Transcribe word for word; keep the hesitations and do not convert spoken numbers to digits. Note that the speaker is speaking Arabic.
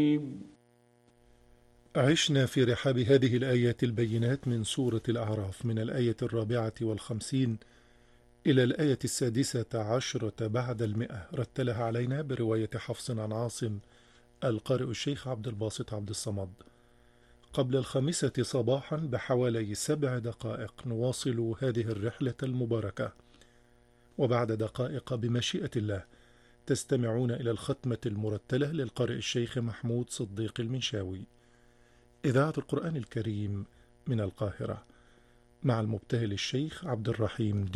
عشنا في رحاب هذه الآيات البينات من سورة الأعراف من الآية الرابعة والخمسين إلى الآية السادسة عشرة بعد المئة، رتلها علينا برواية حفص عن عاصم القارئ الشيخ عبد الباسط عبد الصمد. قبل الخامسة صباحا بحوالي سبع دقائق نواصل هذه الرحلة المباركة، وبعد دقائق بمشيئة الله تستمعون إلى الختمة المرتلة للقارئ الشيخ محمود صديق المنشاوي، إذاعة القرآن الكريم من القاهرة، مع المبتهل الشيخ عبد الرحيم